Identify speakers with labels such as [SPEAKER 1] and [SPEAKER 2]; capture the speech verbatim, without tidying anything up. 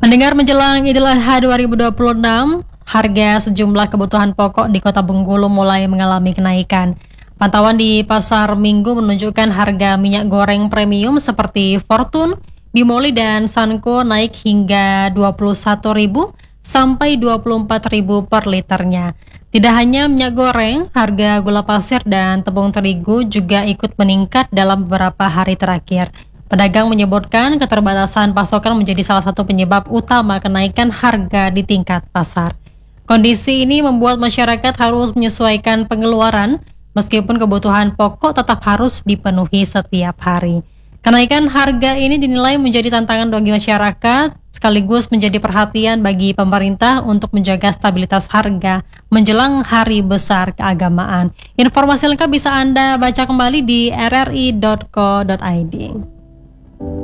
[SPEAKER 1] Mendengar menjelang Idul Adha dua ribu dua puluh enam, harga sejumlah kebutuhan pokok di Kota Bengkulu mulai mengalami kenaikan. Pantauan di pasar Minggu menunjukkan harga minyak goreng premium seperti Fortune, Bimoli, dan Sanko naik hingga dua puluh satu ribu sampai dua puluh empat ribu per liternya. Tidak hanya minyak goreng, harga gula pasir dan tepung terigu juga ikut meningkat dalam beberapa hari terakhir. Pedagang menyebutkan keterbatasan pasokan menjadi salah satu penyebab utama kenaikan harga di tingkat pasar. Kondisi ini membuat masyarakat harus menyesuaikan pengeluaran, meskipun kebutuhan pokok tetap harus dipenuhi setiap hari. Kenaikan harga ini dinilai menjadi tantangan bagi masyarakat, sekaligus menjadi perhatian bagi pemerintah untuk menjaga stabilitas harga menjelang hari besar keagamaan. Informasi lengkap bisa Anda baca kembali di r r i dot co dot i d.